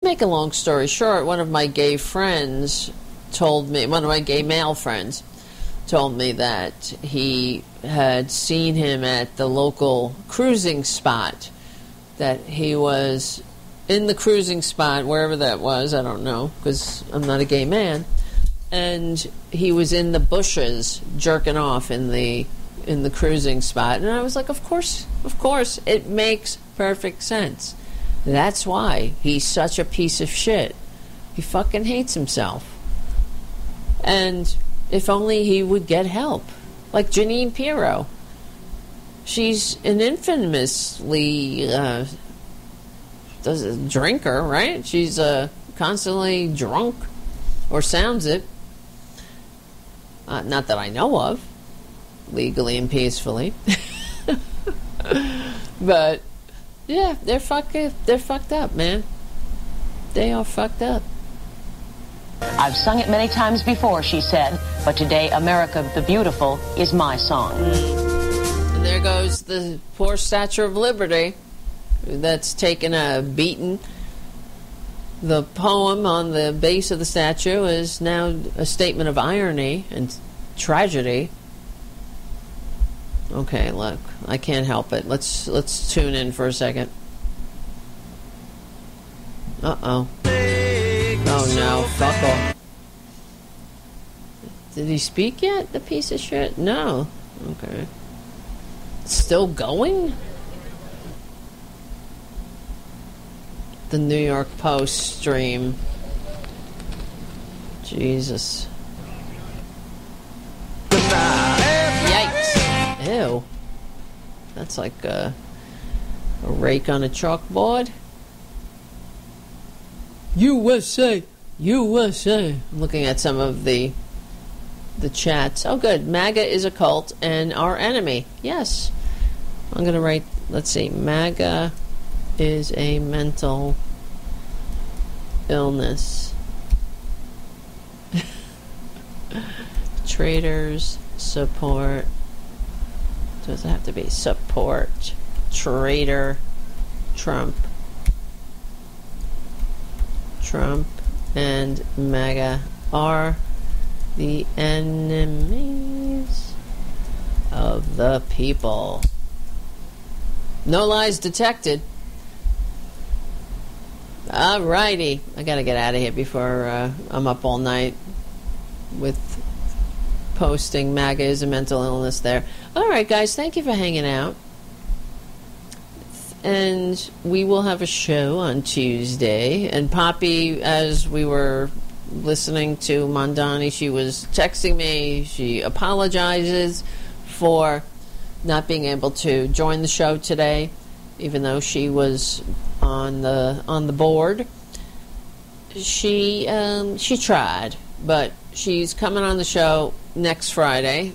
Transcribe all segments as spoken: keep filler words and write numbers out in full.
make a long story short, one of my gay friends told me, one of my gay male friends told me that he had seen him at the local cruising spot, that he was in the cruising spot, wherever that was, I don't know, because I'm not a gay man, and he was in the bushes jerking off in the in the cruising spot. And I was like, of course, of course, it makes perfect sense. That's why he's such a piece of shit. He fucking hates himself. And if only he would get help. Like Jeanine Pirro. She's an infamously uh, does a drinker, right? She's uh, constantly drunk, or sounds it. Uh, not that I know of, legally and peacefully. But yeah, they're fucked. They're fucked up, man. They are fucked up. I've sung it many times before, she said, but today, America the Beautiful is my song. Mm. And there goes the poor Statue of Liberty that's taken a beating. The poem on the base of the statue is now a statement of irony and tragedy. Okay, look, I can't help it. Let's let's tune in for a second. Uh-oh. Oh no, fuck off. Did he speak yet, the piece of shit? No. Okay. Still going? The New York Post stream. Jesus. Yikes. Ew. That's like a, a rake on a chalkboard. U S A! U S A! I'm looking at some of the the chats. Oh good. MAGA is a cult and our enemy. Yes. I'm going to write, let's see, MAGA is a mental illness. Traitors support. Does it have to be support traitor Trump? Trump and MAGA are the enemies of the people. No lies detected. Alrighty. I gotta get out of here before uh, I'm up all night with posting MAGA is a mental illness there. Alright guys, thank you for hanging out. And we will have a show on Tuesday. And Poppy, as we were listening to Mondani, she was texting me. She apologizes for not being able to join the show today, even though she was on the on the board. She um, she tried, but she's coming on the show next Friday.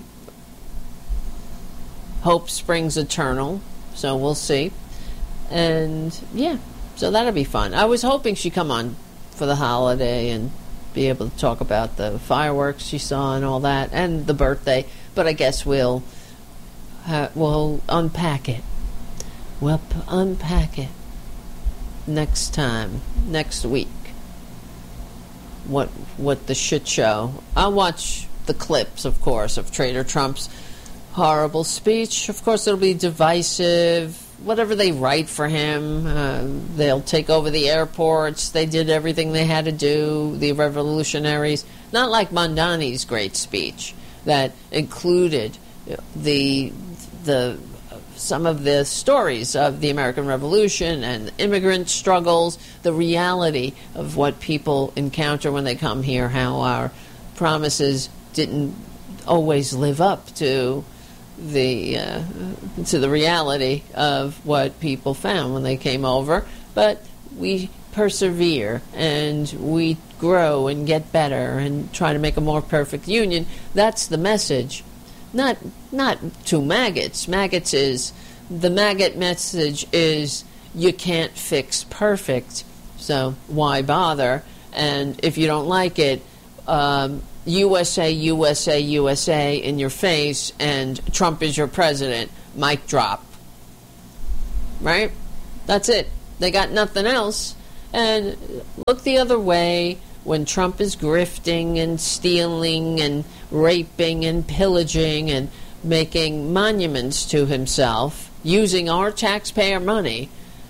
Hope springs eternal, so we'll see. And yeah, so that'll be fun. I was hoping she'd come on for the holiday and be able to talk about the fireworks she saw and all that, and the birthday. But I guess we'll uh, we'll unpack it. We'll p- unpack it next time, next week. What what the shit show? I'll watch the clips, of course, of Trader Trump's horrible speech. Of course, it'll be divisive. Whatever they write for him, uh, they'll take over the airports. They did everything they had to do, the revolutionaries. Not like Mondani's great speech that included the the some of the stories of the American Revolution and immigrant struggles, the reality of what people encounter when they come here, how our promises didn't always live up to the uh, to the reality of what people found when they came over. But we persevere and we grow and get better and try to make a more perfect union. That's the message. Not not to maggots. Maggots is the maggot message is you can't fix perfect, so why bother? And if you don't like it, um, U S A, U S A, U S A in your face, and Trump is your president. Mic drop. Right? That's it. They got nothing else. and look the other way when Trump is grifting and stealing and raping and pillaging and making monuments to himself using our taxpayer money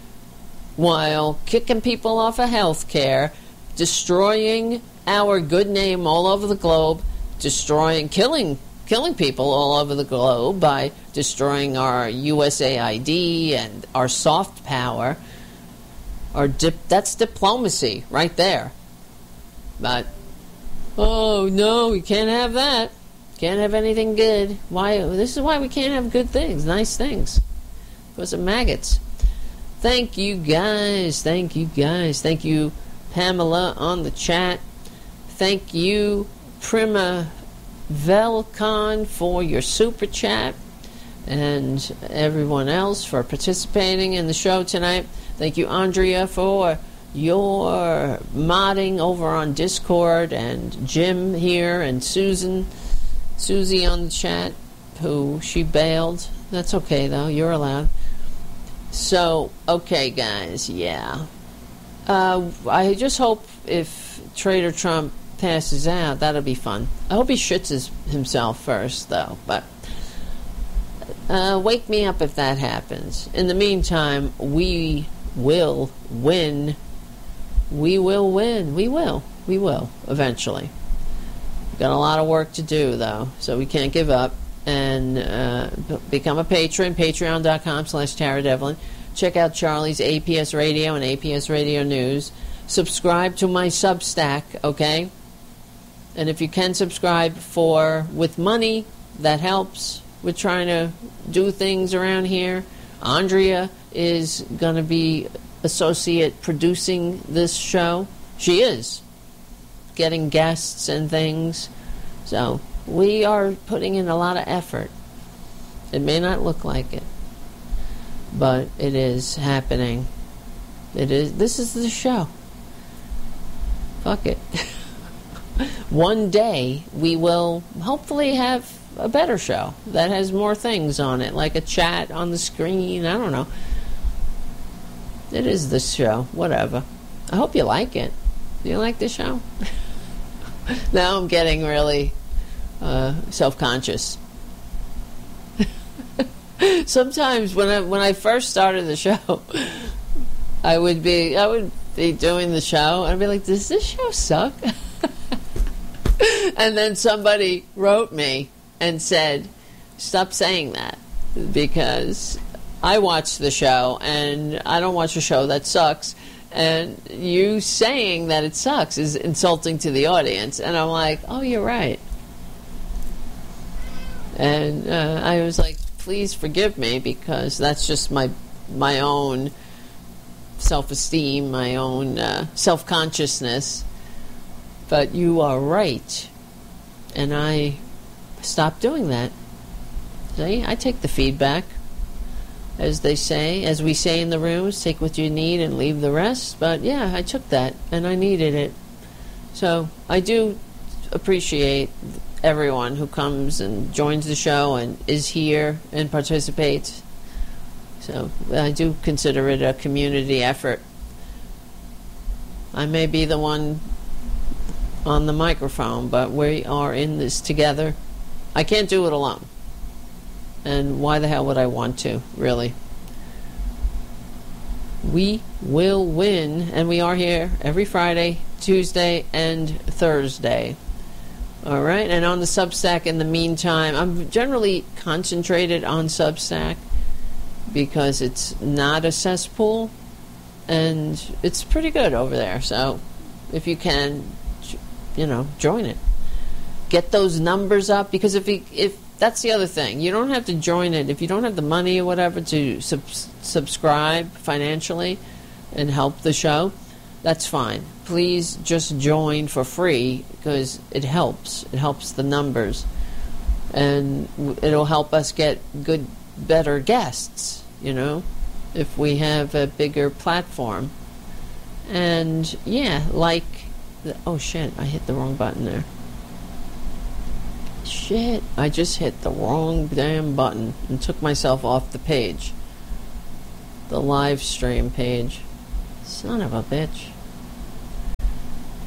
while kicking people off of health care, destroying our good name all over the globe, destroying, killing, killing people all over the globe by destroying our U S A I D and our soft power. Our dip, that's diplomacy right there. But, oh no, we can't have that. Can't have anything good. Why? This is why we can't have good things, nice things. Because of maggots. Thank you guys. Thank you guys. Thank you, Pamela, on the chat. Thank you, Prima Velcon, for your super chat. And everyone else for participating in the show tonight. Thank you, Andrea, for your modding over on Discord, and Jim here, and Susan, Susie on the chat, who she bailed. That's okay, though. You're allowed. So, okay, guys, yeah. Uh, I just hope if Trader Trump passes out, that'll be fun. I hope he shits his, himself first, though. But uh, wake me up if that happens. In the meantime, we will win. We will win. We will. We will, eventually. We've got a lot of work to do, though, so we can't give up. And uh, become a patron, patreon.com slash Tara Devlin. Check out Charlie's A P S Radio and A P S Radio News. Subscribe to my Substack, okay? And if you can subscribe for with money, that helps with trying to do things around here. Andrea is going to be associate producing this show. She is. Getting guests and things. So we are putting in a lot of effort. It may not look like it, but it is happening. It is. This is the show. Fuck it. One day we will hopefully have a better show that has more things on it, like a chat on the screen. I don't know. It is the show. Whatever. I hope you like it. Do you like the show? Now I'm getting really uh, self-conscious. Sometimes when I when I first started the show, I would be I would be doing the show and I'd be like, does this show suck? And then somebody wrote me and said, stop saying that, because I watch the show and I don't watch a show that sucks, and you saying that it sucks is insulting to the audience. And I'm like, oh, you're right. And uh, I was like, please forgive me, because that's just my my own self-esteem, my own uh, self-consciousness. But you are right. And I stopped doing that. See, I take the feedback. As they say, as we say in the rooms, take what you need and leave the rest. But yeah, I took that, and I needed it. So I do appreciate everyone who comes and joins the show and is here and participates. So I do consider it a community effort. I may be the one on the microphone, but we are in this together. I can't do it alone. And why the hell would I want to, really? We will win, and we are here every Friday, Tuesday, and Thursday. All right, and on the Substack in the meantime, I'm generally concentrated on Substack because it's not a cesspool, and it's pretty good over there. So if you can, you know, join it. Get those numbers up, because if you, if that's the other thing, you don't have to join it if you don't have the money or whatever to sub- subscribe financially and help the show. That's fine. Please just join for free, because it helps. It helps the numbers, and it'll help us get good, better guests. You know, if we have a bigger platform. And yeah, like, the, oh shit, I hit the wrong button there. Shit, I just hit the wrong damn button and took myself off the page. The live stream page. Son of a bitch.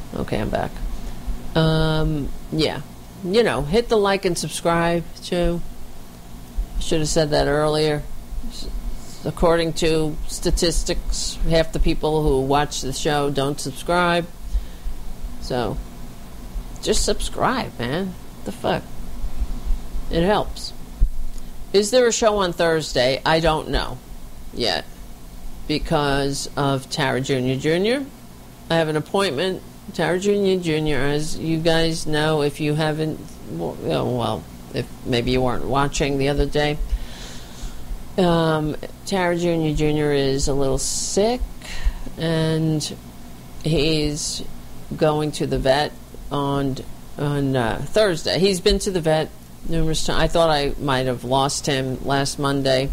Okay, I'm back. Um, yeah. You know, hit the like and subscribe, too. Should have said that earlier. According to statistics, half the people who watch the show don't subscribe. So, just subscribe, man. What the fuck? It helps. Is there a show on Thursday? I don't know yet. Because of Tara Junior Junior I have an appointment. Tara Junior Junior, as you guys know, if you haven't, well, if maybe you weren't watching the other day, um, Tara Junior Junior is a little sick, and he's going to the vet on on uh, Thursday. He's been to the vet numerous times. I thought I might have lost him last Monday,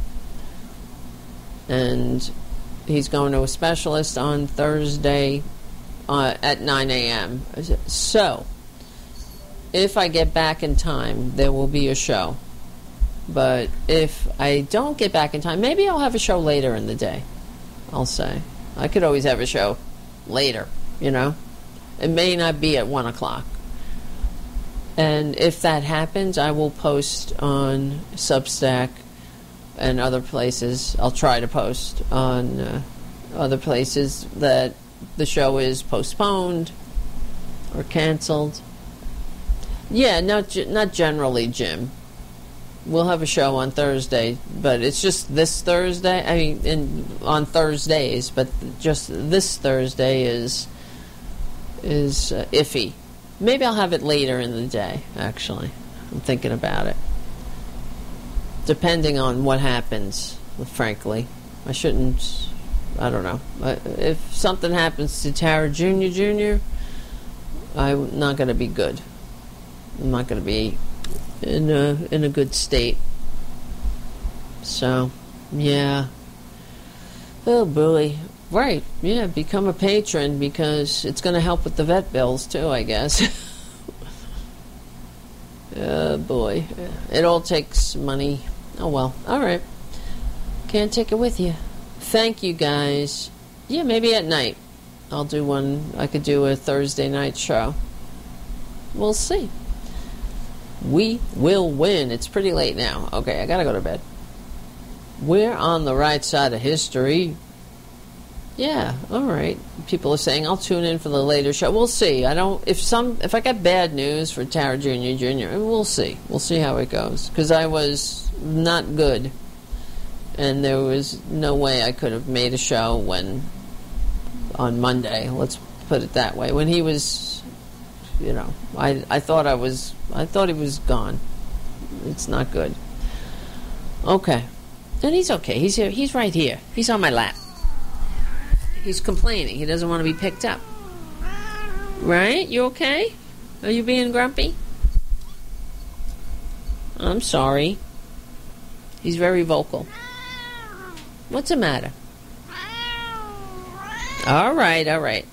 and he's going to a specialist on Thursday uh, at nine a.m. So, if I get back in time, there will be a show. But if I don't get back in time, maybe I'll have a show later in the day. I'll say. I could always have a show later, you know. It may not be at one o'clock. And if that happens, I will post on Substack and other places. I'll try to post on uh, other places that the show is postponed or canceled. Yeah, not not generally, Jim. We'll have a show on Thursday, but it's just this Thursday. I mean, in, on Thursdays, but just this Thursday is is uh, iffy. Maybe I'll have it later in the day, actually. I'm thinking about it. Depending on what happens, frankly. I shouldn't, I don't know. If something happens to Tara Junior Junior, I'm not going to be good. I'm not going to be in a, in a good state. So, yeah. Oh, boy. Right, yeah, become a patron because it's going to help with the vet bills, too, I guess. Oh, boy. It all takes money. Oh, well. All right. Can't take it with you. Thank you, guys. Yeah, maybe at night. I'll do one. I could do a Thursday night show. We'll see. We will win. It's pretty late now. Okay, I got to go to bed. We're on the right side of history. Yeah, all right. People are saying I'll tune in for the later show. We'll see. I don't. If some, if I got bad news for Tara Junior Junior, we'll see. We'll see how it goes. Because I was not good, and there was no way I could have made a show when on Monday. Let's put it that way. When he was, you know, I I thought I was. I thought he was gone. It's not good. Okay, and he's okay. He's here. He's right here. He's on my lap. He's complaining. He doesn't want to be picked up. Right? You okay? Are you being grumpy? I'm sorry. He's very vocal. What's the matter? All right, all right.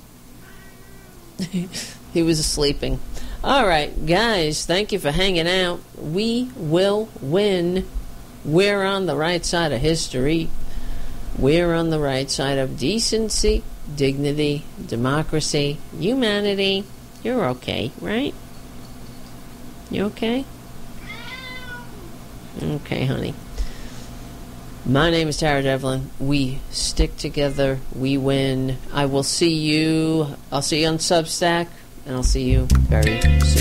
He was sleeping. All right, guys, thank you for hanging out. We will win. We're on the right side of history. We're on the right side of decency, dignity, democracy, humanity. You're okay, right? You okay? Okay, honey. My name is Tara Devlin. We stick together. We win. I will see you. I'll see you on Substack, and I'll see you very soon.